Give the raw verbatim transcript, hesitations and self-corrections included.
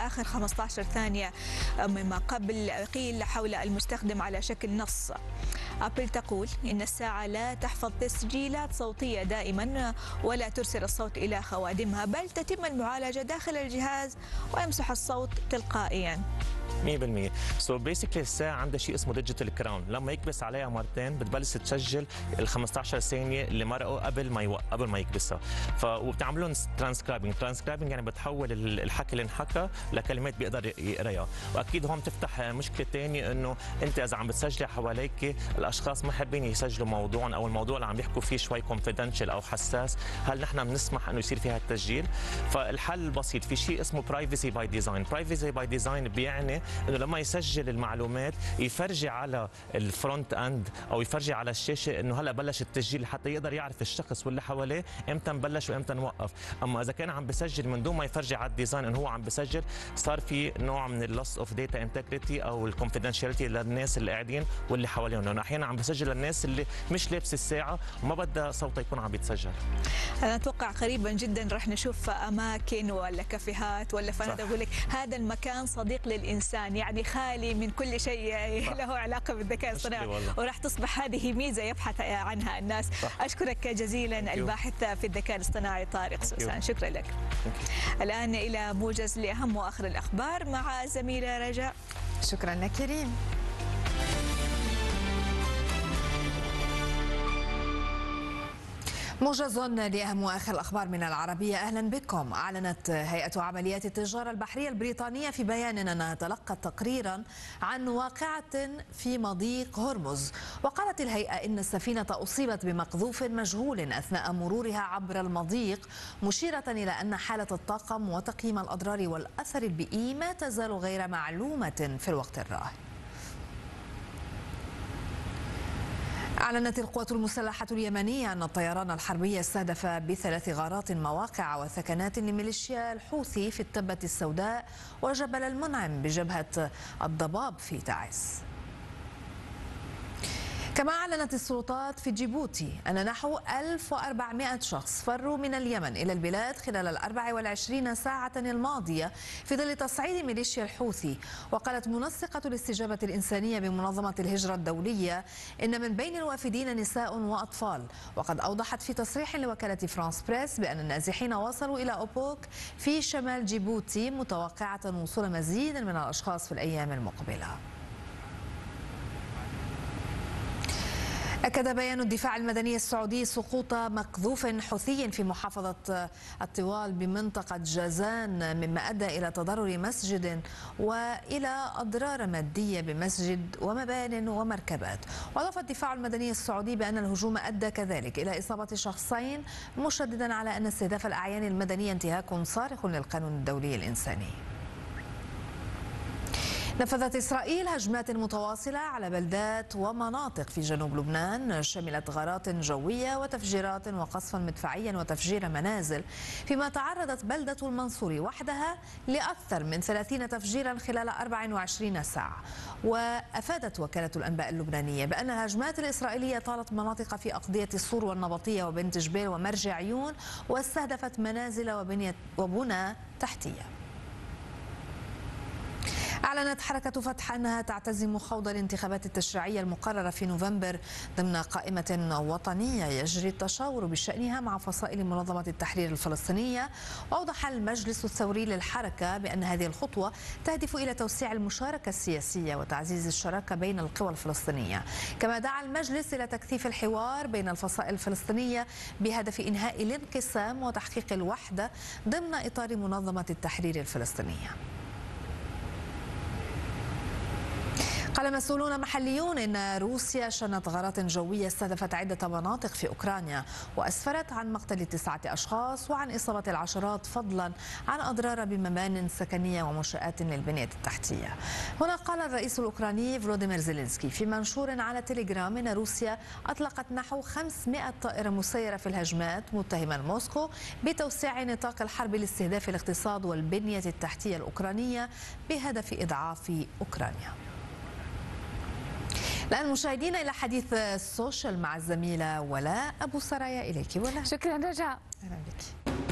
آخر خمسة عشر ثانية مما قبل قيل حول المستخدم على شكل نص. أبل تقول إن الساعة لا تحفظ تسجيلات صوتية دائما ولا ترسل الصوت إلى خوادمها، بل تتم المعالجة داخل الجهاز ويمسح الصوت تلقائيا. مية بالمية. سو بيسكلي الساعة عندها شيء اسمه ديجيتال كراون، لما يكبس عليها مرتين بتبلش تسجل ال خمسة عشر ثانية اللي مرقوا قبل ما يوق... قبل ما يكبسها. ف وبتعمل لهم ترانسكرايبنج، ترانسكرايبنج يعني بتحول الحكي اللي انحكى لكلمات بيقدر يقراها، واكيد هون بتفتح مشكلة ثانية انه انت اذا عم بتسجلي حواليك الاشخاص ما حابين يسجلوا موضوع او الموضوع اللي عم يحكوا فيه شوي كونفيدنشال او حساس، هل نحن بنسمح انه يصير فيها التسجيل؟ فالحل بسيط، في شيء اسمه برايفسي باي ديزاين، برايفسي باي ديزاين بيعني انه لما يسجل المعلومات يفرجي على الفرونت اند او يفرجي على الشاشه انه هلا بلش التسجيل حتى يقدر يعرف الشخص واللي حواليه امتى نبلش وامتى نوقف. اما اذا كان عم بسجل من دون ما يفرجي على الديزاين انه هو عم بسجل، صار في نوع من اللوس اوف داتا انتجريتي او الكونفيدنشاليتي للناس اللي قاعدين واللي حواليهم، لانه احيانا عم بسجل للناس اللي مش لابسه الساعه وما بدها صوتها يكون عم يتسجل. انا اتوقع قريبا جدا رح نشوف اماكن ولا كافيهات ولا فنادق اقول لك هذا المكان صديق للانسان، يعني خالي من كل شيء له علاقه بالذكاء الاصطناعي، وراح تصبح هذه ميزه يبحث عنها الناس. صح. اشكرك جزيلا الباحث في الذكاء الاصطناعي طارق سوسان، شكرا لك. الان الى موجز لاهم واخر الاخبار مع زميله رجاء. شكرا لك ريم. موجز لأهم وآخر الأخبار من العربية، أهلا بكم. أعلنت هيئة عمليات التجارة البحرية البريطانية في بيان أنها تلقت تقريرا عن واقعة في مضيق هرمز، وقالت الهيئة إن السفينة أصيبت بمقذوف مجهول أثناء مرورها عبر المضيق، مشيرة إلى أن حالة الطاقم وتقييم الأضرار والأثر البيئي ما تزال غير معلومة في الوقت الراهن. أعلنت القوات المسلحة اليمنية أن الطيران الحربي استهدف بثلاث غارات مواقع وثكنات لميليشيا الحوثي في التبة السوداء وجبل المنعم بجبهة الضباب في تعز. كما أعلنت السلطات في جيبوتي أن نحو ألف وأربعمائة شخص فروا من اليمن إلى البلاد خلال الأربع والعشرين ساعة الماضية في ظل تصعيد ميليشيا الحوثي. وقالت منسقة الاستجابة الإنسانية بمنظمة الهجرة الدولية إن من بين الوافدين نساء وأطفال. وقد أوضحت في تصريح لوكالة فرانس بريس بأن النازحين وصلوا إلى أوبوك في شمال جيبوتي متوقعة وصول مزيد من الأشخاص في الأيام المقبلة. أكد بيان الدفاع المدني السعودي سقوط مقذوف حوثي في محافظة الطوال بمنطقة جازان، مما أدى إلى تضرر مسجد وإلى أضرار مادية بمسجد ومبان ومركبات. وأضاف الدفاع المدني السعودي بأن الهجوم أدى كذلك إلى إصابة شخصين، مشددا على أن استهداف الأعيان المدنية انتهاك صارخ للقانون الدولي الإنساني. نفذت إسرائيل هجمات متواصلة على بلدات ومناطق في جنوب لبنان، شملت غارات جوية وتفجيرات وقصفا مدفعيا وتفجير منازل، فيما تعرضت بلدة المنصورة وحدها لأكثر من ثلاثين تفجيرا خلال أربع وعشرين ساعة. وأفادت وكالة الأنباء اللبنانية بأن الهجمات الإسرائيلية طالت مناطق في أقضية الصور والنبطية وبنت جبيل ومرج عيون، واستهدفت منازل وبنية وبنى تحتية. أعلنت حركة فتح أنها تعتزم خوض الانتخابات التشريعية المقررة في نوفمبر ضمن قائمة وطنية يجري التشاور بشأنها مع فصائل منظمة التحرير الفلسطينية. وأوضح المجلس الثوري للحركة بأن هذه الخطوة تهدف إلى توسيع المشاركة السياسية وتعزيز الشراكة بين القوى الفلسطينية. كما دعا المجلس إلى تكثيف الحوار بين الفصائل الفلسطينية بهدف إنهاء الانقسام وتحقيق الوحدة ضمن إطار منظمة التحرير الفلسطينية. قال مسؤولون محليون إن روسيا شنت غارات جوية استهدفت عدة مناطق في أوكرانيا، وأسفرت عن مقتل تسعة أشخاص وعن إصابة العشرات، فضلا عن أضرار بمبان سكنية ومنشآت للبنية التحتية. هنا قال الرئيس الأوكراني فلوديمير زيلينسكي في منشور على تليجرام إن روسيا أطلقت نحو خمسمائة طائرة مسيرة في الهجمات، متهما موسكو بتوسيع نطاق الحرب لاستهداف الاقتصاد والبنية التحتية الأوكرانية بهدف إضعاف أوكرانيا. الآن مشاهدينا إلى حديث السوشيال مع الزميلة ولاء أبو سرايا. إليك ولاء. شكرا رجاء. أهلا بك.